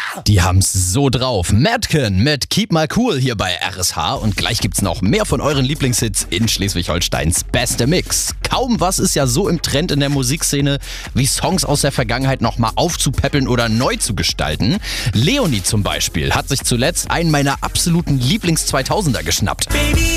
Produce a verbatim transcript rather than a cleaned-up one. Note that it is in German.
Die haben's so drauf. Madken mit Keep My Cool hier bei R S H. Und gleich gibt's noch mehr von euren Lieblingshits in Schleswig-Holsteins beste Mix. Kaum was ist ja so im Trend in der Musikszene, wie Songs aus der Vergangenheit nochmal aufzupäppeln oder neu zu gestalten. Leonie zum Beispiel hat sich zuletzt einen meiner absoluten Lieblings-zweitausender geschnappt. Baby,